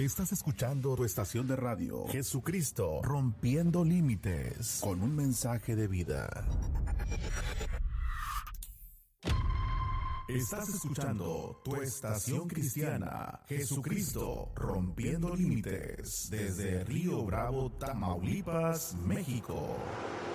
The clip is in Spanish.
Estás escuchando tu estación de radio, Jesucristo Rompiendo Límites, con un mensaje de vida. Estás escuchando tu estación cristiana, Jesucristo Rompiendo Límites, desde Río Bravo, Tamaulipas, México.